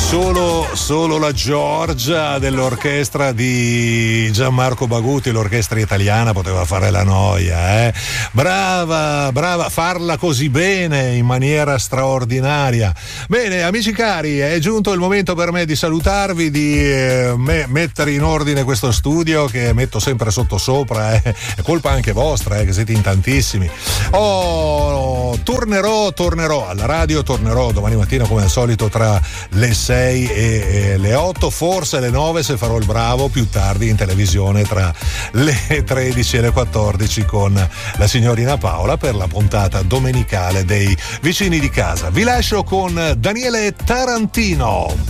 Solo la Giorgia dell'orchestra di Gianmarco Baguti, l'orchestra italiana, poteva fare la noia, brava, farla così bene, in maniera straordinaria. Bene, amici cari, è giunto il momento per me di salutarvi, di mettere in ordine questo studio che metto sempre sottosopra, è colpa anche vostra, che siete in tantissimi. Tornerò alla radio, tornerò domani mattina come al solito tra le 6 e le 8, forse le 9 se farò il bravo, più tardi in televisione tra le 13 e le 14 con la signorina Paola per la puntata domenicale dei Vicini di Casa. Vi lascio con Daniele Tarantino.